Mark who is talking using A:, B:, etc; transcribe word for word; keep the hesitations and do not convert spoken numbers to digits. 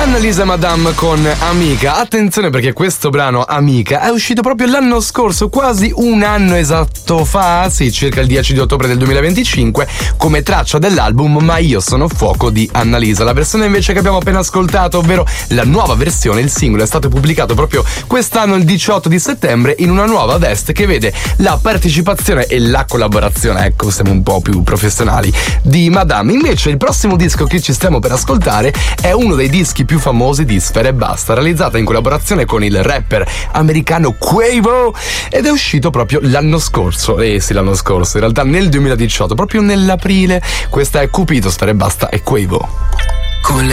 A: Annalisa Madame con Amica. Attenzione, perché questo brano Amica è uscito proprio l'anno scorso, quasi un anno esatto fa, sì, circa il dieci di ottobre del duemilaventicinque, come traccia dell'album Ma io sono fuoco di Annalisa. La versione invece che abbiamo appena ascoltato, ovvero la nuova versione, il singolo, è stato pubblicato proprio quest'anno il diciotto di settembre in una nuova veste che vede la partecipazione e la collaborazione, ecco, siamo un po' più professionali, di Madame. Invece il prossimo disco che ci stiamo per ascoltare è uno dei dischi più famosi di Sfera Ebbasta, realizzata in collaborazione con il rapper americano Quavo, ed è uscito proprio l'anno scorso, eh sì l'anno scorso, in realtà nel duemiladiciotto, proprio nell'aprile. Questa è Cupido, Sfera Ebbasta e Quavo. Con